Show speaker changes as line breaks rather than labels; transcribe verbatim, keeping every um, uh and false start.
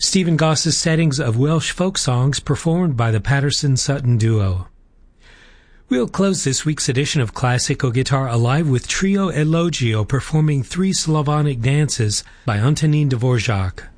Stephen Goss's settings of Welsh folk songs performed by the Patterson-Sutton duo. We'll close this week's edition of Classical Guitar Alive with Trio Elogio performing Three Slavonic Dances by Antonín Dvořák.